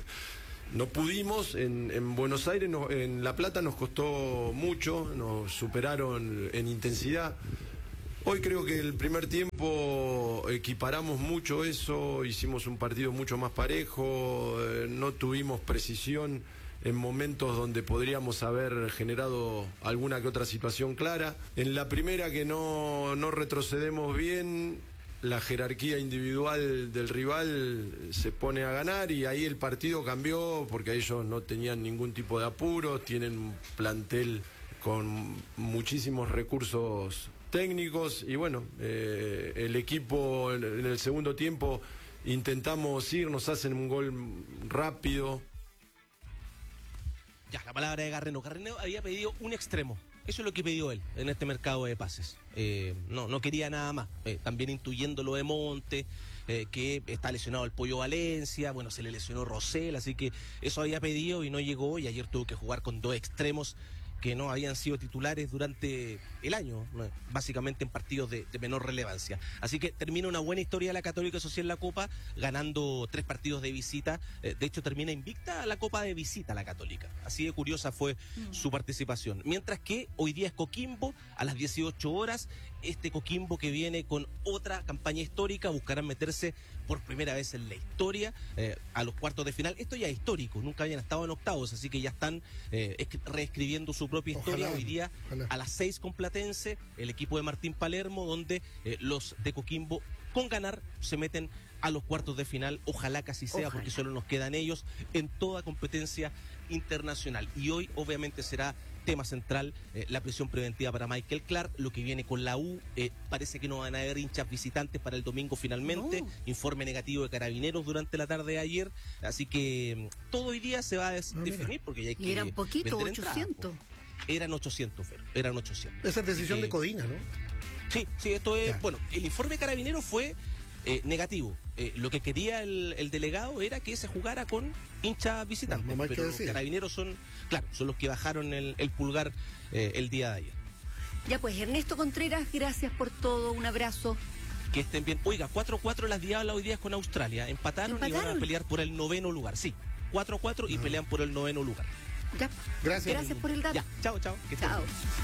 No pudimos, en, en Buenos Aires, no, en La Plata nos costó mucho, nos superaron en intensidad. Hoy creo que el primer tiempo equiparamos mucho eso, hicimos un partido mucho más parejo, eh, no tuvimos precisión en momentos donde podríamos haber generado alguna que otra situación clara. En la primera que no, no retrocedemos bien, la jerarquía individual del rival se pone a ganar y ahí el partido cambió porque ellos no tenían ningún tipo de apuro, tienen un plantel con muchísimos recursos técnicos y bueno, eh, el equipo en, en el segundo tiempo intentamos ir, nos hacen un gol rápido.
Ya, la palabra de Garnero. Garnero había pedido un extremo. Eso es lo que pidió él en este mercado de pases. Eh, no, no quería nada más. Eh, también intuyendo lo de Monte, eh, que está lesionado el Pollo Valencia, bueno, se le lesionó Rosell, así que eso había pedido y no llegó, y ayer tuvo que jugar con dos extremos que no habían sido titulares durante el año, básicamente en partidos de, de menor relevancia. Así que termina una buena historia de la Católica Social en la Copa, ganando tres partidos de visita. De hecho, termina invicta la Copa de visita la Católica. Así de curiosa fue mm. su participación. Mientras que hoy día es Coquimbo, a las dieciocho horas, este Coquimbo que viene con otra campaña histórica, buscarán meterse por primera vez en la historia eh, a los cuartos de final. Esto ya es histórico, nunca habían estado en octavos, así que ya están eh, reescribiendo su propia historia. Ojalá, hoy día ojalá. A las seis con Platense, el equipo de Martín Palermo, donde eh, los de Coquimbo con ganar se meten a los cuartos de final. Ojalá que así sea, ojalá. Porque solo nos quedan ellos en toda competencia internacional. Y hoy obviamente será tema central eh, la prisión preventiva para Michael Clark, lo que viene con la U. Eh, parece que no van a haber hinchas visitantes para el domingo finalmente. No. Informe negativo de Carabineros durante la tarde de ayer. Así que todo hoy día se va a des- no, definir porque ya hay que.
Y eran poquito, ochocientos.
Entrada, eran ochocientos, Fer, eran ochocientos.
Esa es decisión que, de Codina, ¿no?
Sí, sí, esto es. Ya. Bueno, el informe de Carabineros fue eh, negativo. Eh, lo que quería el, el delegado era que se jugara con hinchas visitantes. No, pero los Carabineros son, claro, son los que bajaron el, el pulgar eh, el día de ayer.
Ya pues, Ernesto Contreras, gracias por todo, un abrazo.
Que estén bien. Oiga, cuatro cuatro las Diablas hoy día con Australia. Empataron, ¿Empataron? Y van a pelear por el noveno lugar. Sí, cuatro cuatro y pelean por el noveno lugar.
Ya.
Gracias.
Gracias por el dato.
Ya, chao, chao.
Que chao.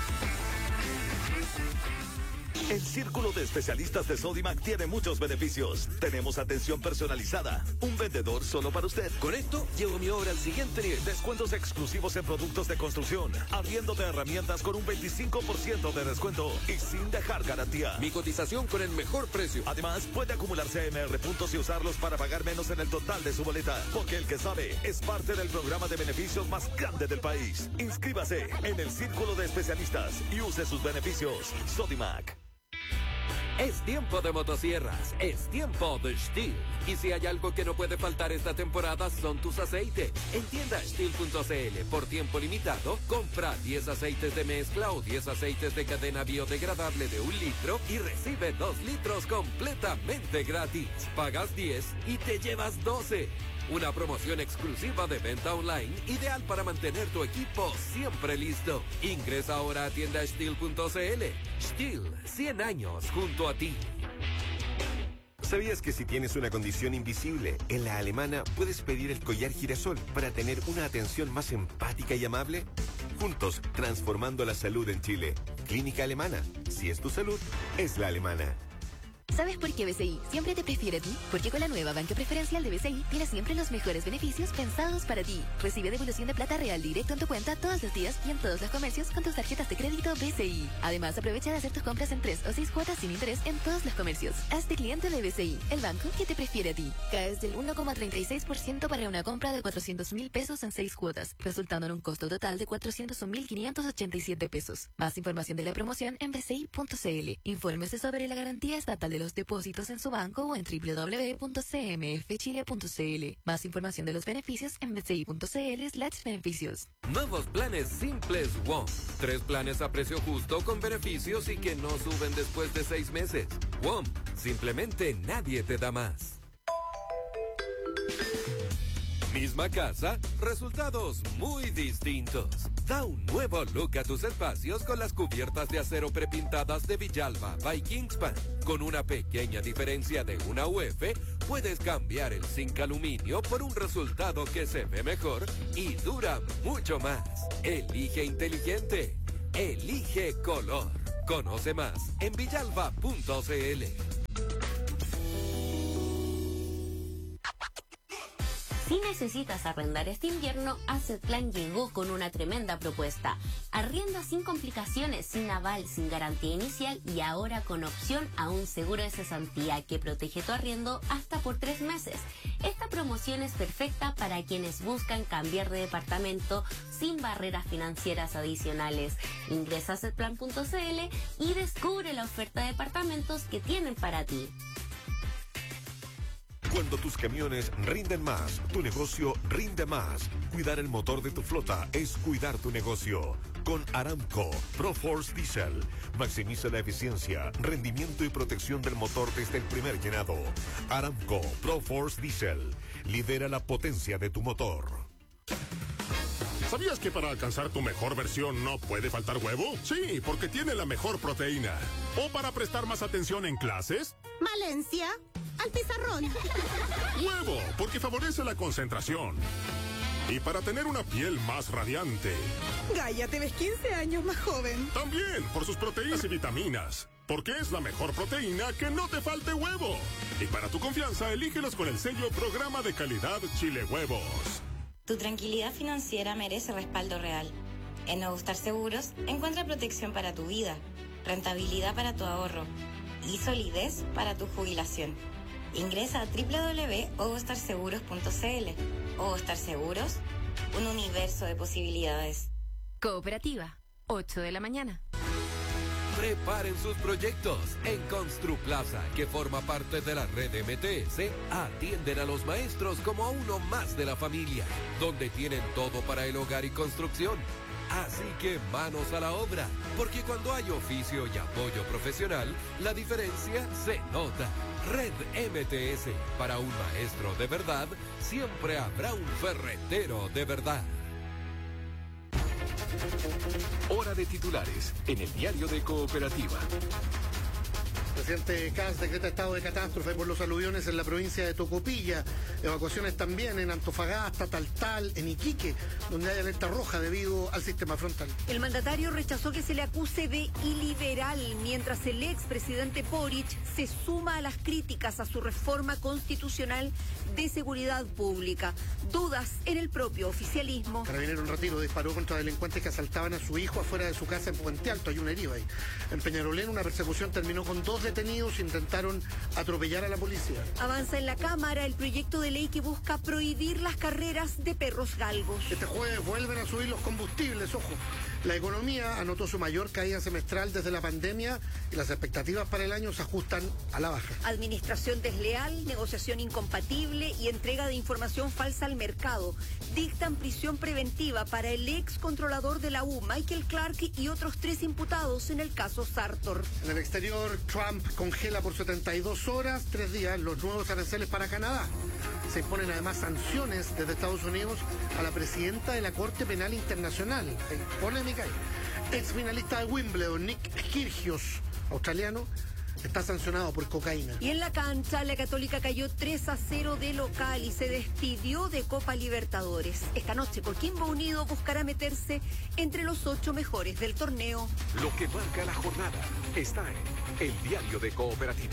El Círculo de Especialistas de Sodimac tiene muchos beneficios. Tenemos atención personalizada, un vendedor solo para usted. Con esto, llevo mi obra al siguiente nivel. Descuentos exclusivos en productos de construcción, arriendo de herramientas con un veinticinco por ciento de descuento y sin dejar garantía.
Mi cotización con el mejor precio.
Además, puede acumular C M R puntos y usarlos para pagar menos en el total de su boleta. Porque el que sabe es parte del programa de beneficios más grande del país. Inscríbase en el Círculo de Especialistas y use sus beneficios. Sodimac.
Es tiempo de motosierras, es tiempo de Stihl. Y si hay algo que no puede faltar esta temporada son tus aceites. En tienda Stihl punto c l, por tiempo limitado, compra diez aceites de mezcla o diez aceites de cadena biodegradable de un litro y recibe dos litros completamente gratis. Pagas diez y te llevas doce. Una promoción exclusiva de venta online, ideal para mantener tu equipo siempre listo. Ingresa ahora a tienda Stihl punto c l. Stihl, cien años junto a ti.
¿Sabías que si tienes una condición invisible, en La Alemana puedes pedir el collar girasol para tener una atención más empática y amable? Juntos, transformando la salud en Chile. Clínica Alemana. Si es tu salud, es La Alemana.
¿Sabes por qué B C I siempre te prefiere a ti? Porque con la nueva banca preferencial de B C I tienes siempre los mejores beneficios pensados para ti. Recibe devolución de plata real directo en tu cuenta todos los días y en todos los comercios con tus tarjetas de crédito B C I. Además, aprovecha de hacer tus compras en tres o seis cuotas sin interés en todos los comercios. Hazte cliente de B C I, el banco que te prefiere a ti. Caes del uno coma treinta y seis por ciento para una compra de cuatrocientos mil pesos en seis cuotas, resultando en un costo total de cuatrocientos mil quinientos ochenta y siete pesos. Más información de la promoción en b c i punto c l. Infórmese sobre la garantía estatal de los depósitos en su banco o en w w w punto c m f chile punto c l. Más información de los beneficios en b c i punto c l slash beneficios.
Nuevos planes simples WOM. Tres planes a precio justo con beneficios y que no suben después de seis meses. WOM. Simplemente nadie te da más. Misma casa, resultados muy distintos. Da un nuevo look a tus espacios con las cubiertas de acero prepintadas de Villalba by Kingspan. Con una pequeña diferencia de una U F, puedes cambiar el zinc aluminio por un resultado que se ve mejor y dura mucho más. Elige inteligente. Elige color. Conoce más en villalba punto c l.
Si necesitas arrendar este invierno, Asset Plan llegó con una tremenda propuesta. Arrienda sin complicaciones, sin aval, sin garantía inicial y ahora con opción a un seguro de cesantía que protege tu arriendo hasta por tres meses. Esta promoción es perfecta para quienes buscan cambiar de departamento sin barreras financieras adicionales. Ingresa a asset plan punto c l y descubre la oferta de departamentos que tienen para ti.
Cuando tus camiones rinden más, tu negocio rinde más. Cuidar el motor de tu flota es cuidar tu negocio. Con Aramco ProForce Diesel. Maximiza la eficiencia, rendimiento y protección del motor desde el primer llenado. Aramco ProForce Diesel. Lidera la potencia de tu motor.
¿Sabías que para alcanzar tu mejor versión no puede faltar huevo? Sí, porque tiene la mejor proteína. ¿O para prestar más atención en clases?
Valencia, al pizarrón.
Huevo, porque favorece la concentración. Y para tener una piel más radiante.
Gaia, te ves quince años más joven.
También, por sus proteínas y vitaminas. porque es la mejor proteína que no te falte huevo. Y para tu confianza, elígelos con el sello Programa de Calidad Chile Huevos.
Tu tranquilidad financiera merece respaldo real. En Nuevo Star Seguros encuentra protección para tu vida, rentabilidad para tu ahorro y solidez para tu jubilación. Ingresa a doble u doble u doble u punto ovostar seguros punto c l. Ovostar Seguros, un universo de posibilidades.
Cooperativa, ocho de la mañana.
Preparen sus proyectos. En Construplaza, que forma parte de la red M T S, atienden a los maestros como a uno más de la familia, donde tienen todo para el hogar y construcción. Así que manos a la obra, porque cuando hay oficio y apoyo profesional, la diferencia se nota. Red M T S, para un maestro de verdad, siempre habrá un ferretero de verdad.
Hora de titulares en el diario de Cooperativa.
Presidente Kast decreta estado de catástrofe por los aluviones en la provincia de Tocopilla. Evacuaciones también en Antofagasta, Taltal, en Iquique, donde hay alerta roja debido al sistema frontal.
El mandatario rechazó que se le acuse de iliberal, mientras el expresidente Boric se suma a las críticas a su reforma constitucional de seguridad pública. Dudas en el propio oficialismo.
Carabinero en Retiro disparó contra delincuentes que asaltaban a su hijo afuera de su casa en Puente Alto. Hay un herido ahí. En Peñarolén una persecución terminó con dos detenidos e intentaron atropellar a la policía.
Avanza en la Cámara el proyecto de ley que busca prohibir las carreras de perros galgos.
Este jueves vuelven a subir los combustibles, ojo. La economía anotó su mayor caída semestral desde la pandemia y las expectativas para el año se ajustan a la baja.
Administración desleal, negociación incompatible y entrega de información falsa al mercado. Dictan prisión preventiva para el ex controlador de la U, Michael Clark, y otros tres imputados en el caso Sartor.
En el exterior, Trump congela por setenta y dos horas, tres días, los nuevos aranceles para Canadá. Se imponen además sanciones desde Estados Unidos a la presidenta de la Corte Penal Internacional. Hay polémica ahí. Ex finalista de Wimbledon, Nick Kyrgios, australiano, está sancionado por cocaína.
Y en la cancha, la Católica cayó tres a cero de local y se despidió de Copa Libertadores. Esta noche, Coquimbo Unido buscará meterse entre los ocho mejores del torneo.
Lo que marca la jornada está en el diario de Cooperativa.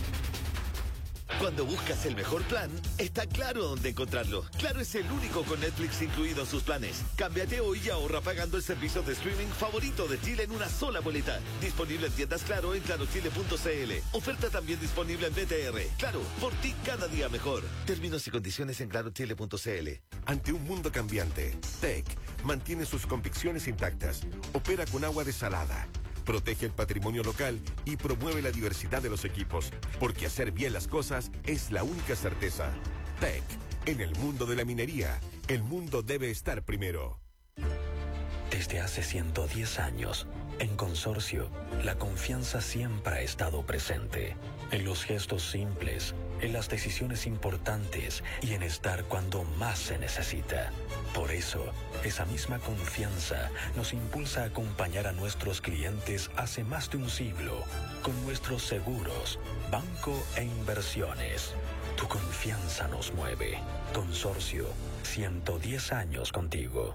Cuando buscas el mejor plan, está Claro dónde encontrarlo. Claro es el único con Netflix incluido en sus planes. Cámbiate hoy y ahorra pagando el servicio de streaming favorito de Chile en una sola boleta. Disponible en tiendas Claro en claro chile punto c l. Oferta también disponible en B T R. Claro, por ti cada día mejor. Términos y condiciones en claro chile punto c l.
Ante un mundo cambiante, T E C mantiene sus convicciones intactas. Opera con agua desalada. Protege el patrimonio local y promueve la diversidad de los equipos, porque hacer bien las cosas es la única certeza. T E C, en el mundo de la minería, el mundo debe estar primero.
Desde hace ciento diez años, en Consorcio, la confianza siempre ha estado presente. En los gestos simples, en las decisiones importantes y en estar cuando más se necesita. Por eso, esa misma confianza nos impulsa a acompañar a nuestros clientes hace más de un siglo con nuestros seguros, banco e inversiones. Tu confianza nos mueve. Consorcio, ciento diez años contigo.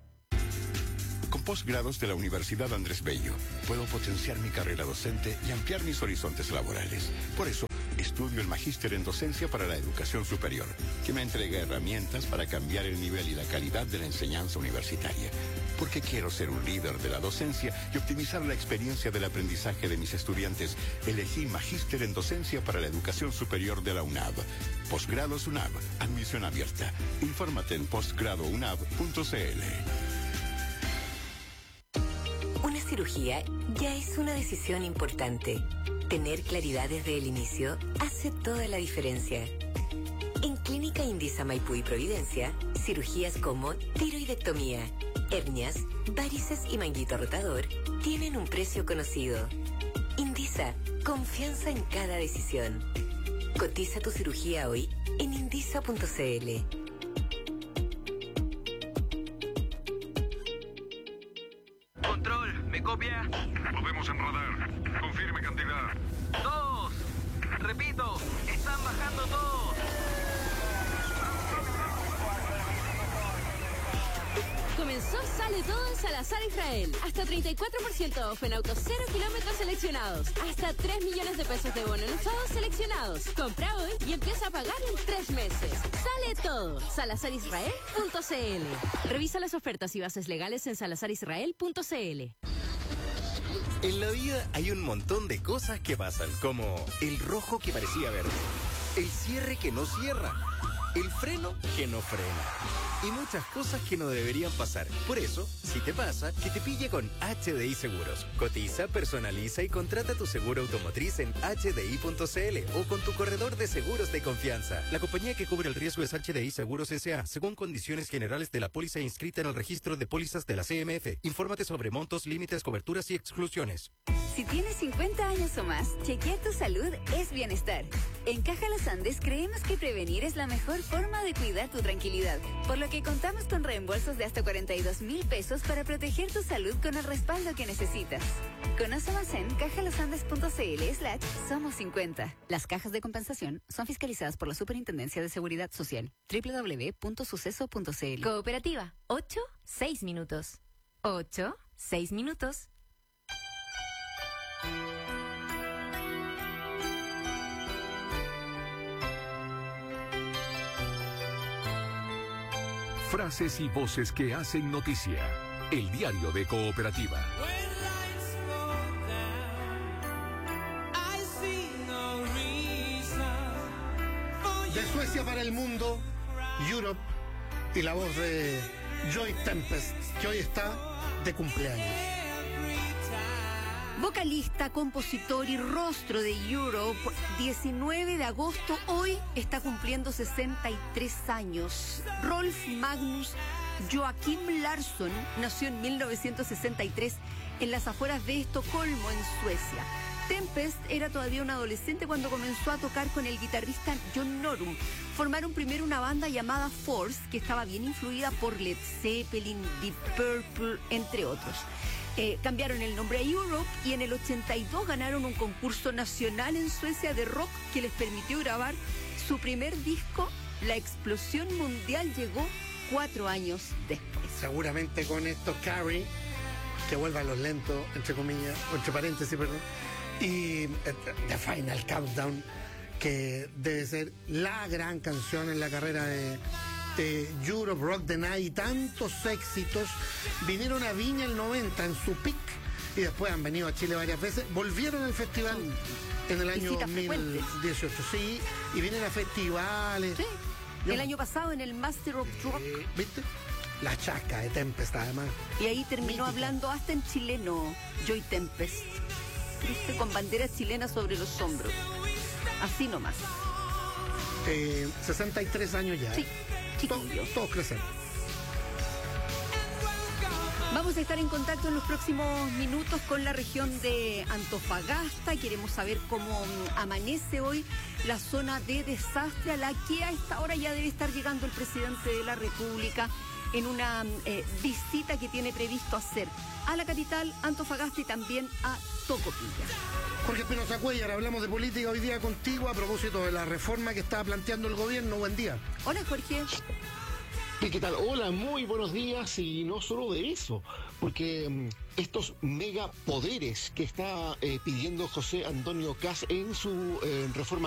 Con posgrados de la Universidad Andrés Bello, puedo potenciar mi carrera docente y ampliar mis horizontes laborales. Por eso, estudio el Magíster en Docencia para la Educación Superior, que me entrega herramientas para cambiar el nivel y la calidad de la enseñanza universitaria. Porque quiero ser un líder de la docencia y optimizar la experiencia del aprendizaje de mis estudiantes, elegí Magíster en Docencia para la Educación Superior de la UNAV. Posgrados UNAV, admisión abierta. Infórmate en posgrado unab punto c l.
Una cirugía ya es una decisión importante. Tener claridad desde el inicio hace toda la diferencia. En Clínica Indisa Maipú y Providencia, cirugías como tiroidectomía, hernias, varices y manguito rotador tienen un precio conocido. Indisa, confianza en cada decisión. Cotiza tu cirugía hoy en indisa punto c l.
Control, ¿me copia?
Lo vemos en radar. Confirme cantidad.
Dos. Repito, están bajando todos.
comenzó Sale Todo en Salazar Israel. Hasta treinta y cuatro por ciento off en autos cero kilómetros seleccionados. Hasta tres millones de pesos de bono en usados seleccionados. Compra hoy y empieza a pagar en tres meses. Sale Todo. salazar israel punto c l. Revisa las ofertas y bases legales en salazar israel punto c l.
En la vida hay un montón de cosas que pasan, como el rojo que parecía verde, el cierre que no cierra, el freno que no frena y muchas cosas que no deberían pasar. Por eso, si te pasa, que te pille con H D I Seguros. Cotiza, personaliza y contrata tu seguro automotriz en h d i punto c l o con tu corredor de seguros de confianza. La compañía que cubre el riesgo es H D I Seguros S A, según condiciones generales de la póliza inscrita en el registro de pólizas de la C M F. Infórmate sobre montos, límites, coberturas y exclusiones.
Si tienes cincuenta años o más, chequear tu salud es bienestar. En Caja Los Andes creemos que prevenir es la mejor forma de cuidar tu tranquilidad, por lo que contamos con reembolsos de hasta cuarenta y dos mil pesos para proteger tu salud con el respaldo que necesitas. Conoce más en cajalosandes punto c l slash somos cincuenta. Las cajas de compensación son fiscalizadas por la Superintendencia de Seguridad Social. doble u doble u doble u punto suceso punto c l.
Cooperativa. ocho, seis minutos. ocho, seis minutos.
Frases y voces que hacen noticia. El diario de Cooperativa.
De Suecia para el mundo, Europe, y la voz de Joy Tempest, que hoy está de cumpleaños.
Vocalista, compositor y rostro de Europe, diecinueve de agosto, hoy está cumpliendo sesenta y tres años. Rolf Magnus Joakim Larsson nació en mil novecientos sesenta y tres en las afueras de Estocolmo, en Suecia. Tempest era todavía un adolescente cuando comenzó a tocar con el guitarrista John Norum. Formaron primero una banda llamada Force, que estaba bien influida por Led Zeppelin, Deep Purple, entre otros. Eh, cambiaron el nombre a Europe y en el ochenta y dos ganaron un concurso nacional en Suecia de rock que les permitió grabar su primer disco. La explosión mundial llegó cuatro años después.
Seguramente con esto Carrie, que vuelva a los lentos, entre comillas, o entre paréntesis, perdón, y uh, The Final Countdown, que debe ser la gran canción en la carrera de Eh, Europe, Rock the Night y tantos éxitos. Vinieron a Viña el noventa en su pick y después han venido a Chile varias veces. Volvieron al festival en el año dos mil dieciocho, sí, y vienen a festivales.
Sí.
Yo,
el año pasado en el Master of Rock.
Eh, ¿Viste? La chasca de Tempest, además.
Y ahí terminó
Mítica.
hablando hasta en chileno, Joy Tempest. ¿Viste? Con banderas chilenas sobre los hombros. Así nomás.
Eh, sesenta y tres años ya.
Sí.
Todos, todos crecen.
Vamos a estar en contacto en los próximos minutos con la región de Antofagasta. Queremos saber cómo amanece hoy la zona de desastre a la que a esta hora ya debe estar llegando el presidente de la República en una eh, visita que tiene previsto hacer a la capital, Antofagasta, y también a Tocopilla.
Jorge Espinosa Cuellar, hablamos de política hoy día contigo a propósito de la reforma que está planteando el gobierno. Buen día.
Hola, Jorge.
¿Qué tal? Hola, muy buenos días, y no solo de eso, porque um, estos megapoderes que está eh, pidiendo José Antonio Kast en su eh, reforma